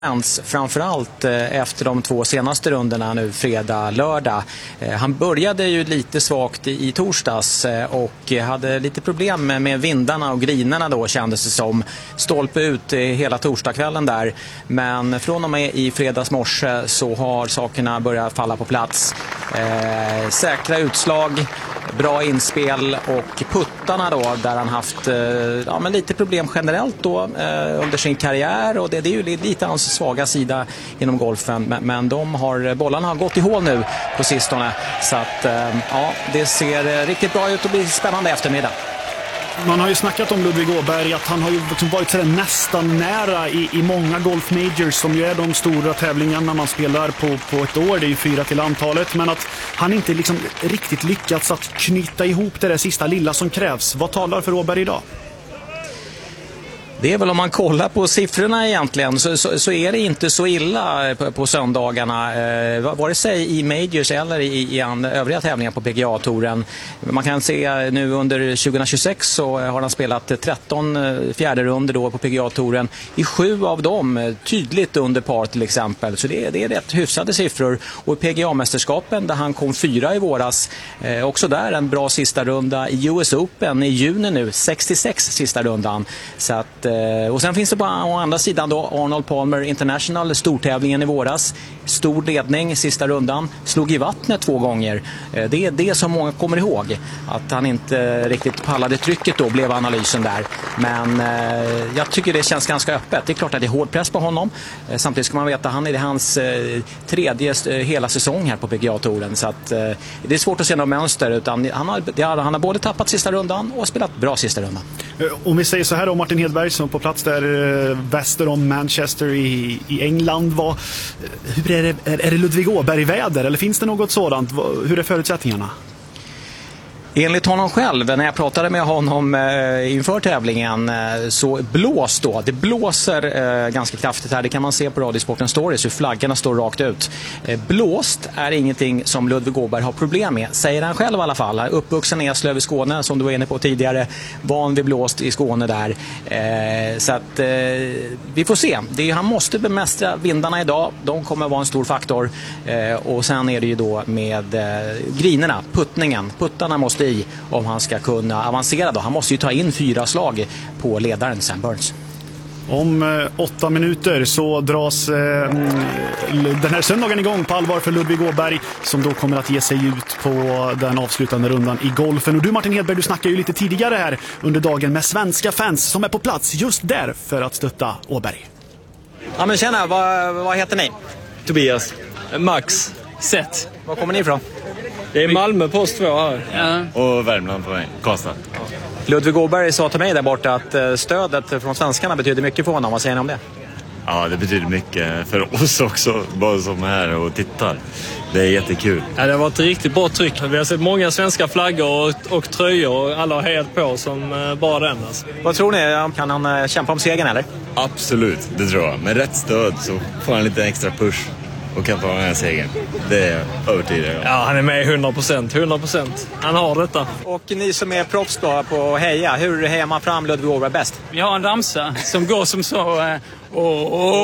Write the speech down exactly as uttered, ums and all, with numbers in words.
Framförallt efter de två senaste rundorna nu fredag, lördag. Han började ju lite svagt i torsdags och hade lite problem med vindarna och grinerna då, kändes det som. Stolpe ut hela torsdagskvällen där. Men från och med i fredags morse så har sakerna börjat falla på plats. Eh, säkra utslag, bra inspel och puttarna då, där han haft eh, ja, men lite problem generellt då eh, under sin karriär, och det, det är ju lite hans svaga sida inom golfen, men, men de har, bollarna har gått i hål nu på sistone, så att eh, ja, det ser riktigt bra ut och blir spännande eftermiddag. Man har ju snackat om Ludvig Åberg, att han har ju liksom varit sådär nästan nära i, i många golf majors som ju är de stora tävlingarna man spelar på, på ett år. Det är ju fyra till antalet, men att han inte liksom riktigt lyckats att knyta ihop det där sista lilla som krävs. Vad talar för Åberg idag? Det är väl, om man kollar på siffrorna egentligen, så, så, så är det inte så illa på, på söndagarna, eh, vare sig i majors eller i, i an, övriga tävlingar på P G A-touren. Man kan se nu under tjugohundratjugosex så har han spelat tretton fjärde runder då på P G A-touren. I sju av dem tydligt under par till exempel, så det, det är rätt hyfsade siffror. Och i P G A-mästerskapen där han kom fyra i våras, eh, också där en bra sista runda. I U S Open i juni nu, sextiosex sista rundan. Så att och sen finns det på å andra sidan då Arnold Palmer International, stortävlingen i våras, stor ledning sista rundan, slog i vattnet två gånger. Det är det som många kommer ihåg, att han inte riktigt pallade trycket då, blev analysen där. Men eh, jag tycker det känns ganska öppet. Det är klart att det är hård press på honom. Eh, samtidigt ska man veta att han är hans eh, tredje eh, hela säsong här på P G A-touren, så att eh, det är svårt att se något mönster, utan han har, han har både tappat sista rundan och spelat bra sista rundan. Om vi säger så här om Martin Hedberg som på plats där väster om Manchester i, i England, vad, hur är det, är, är det Ludvig Åberg väder eller finns det något sådant? Hur är förutsättningarna? Enligt honom själv, när jag pratade med honom eh, inför tävlingen, eh, så blås då. Det blåser eh, ganska kraftigt här. Det kan man se på Radiosporten Stories, hur flaggarna står rakt ut. Eh, blåst är ingenting som Ludvig Åberg har problem med, säger han själv i alla fall. Uppvuxen i Eslöv i Skåne, som du var inne på tidigare. Van vid blåst i Skåne där. Eh, så att eh, vi får se. Det är, han måste bemästra vindarna idag. De kommer vara en stor faktor. Eh, och sen är det ju då med eh, grinerna, puttningen. Puttarna måste i om han ska kunna avancera då. Han måste ju ta in fyra slag på ledaren Sam Burns. Om eh, åtta minuter så dras eh, den här söndagen igång på allvar för Ludvig Åberg, som då kommer att ge sig ut på den avslutande rundan i golfen. Och du Martin Hedberg, du snackade ju lite tidigare här under dagen med svenska fans som är på plats just där för att stötta Åberg. Ja men tjena, vad, vad heter ni? Tobias. Max. Seth. Var kommer ni ifrån? Det är Malmö på oss två här. Ja. Och Värmland på mig, Karlstad. Ludvig Åberg sa till mig där borta att stödet från svenskarna betyder mycket för honom. Vad säger ni om det? Ja, det betyder mycket för oss också, bara som är här och tittar. Det är jättekul. Ja, det har varit ett riktigt bra tryck. Vi har sett många svenska flaggor och, och tröjor, och alla har hejat på som bara den. Alltså. Vad tror ni? Kan han kämpa om segern eller? Absolut, det tror jag. Med rätt stöd så får han lite extra push och kan ta den här segern. Det är övertygad. Ja, han är med hundra procent. hundra procent. Han har detta. Och ni som är proffs då på heja, hur hejar man fram Ludvig Åberg bäst? Vi har en ramsa som går som så... Och, och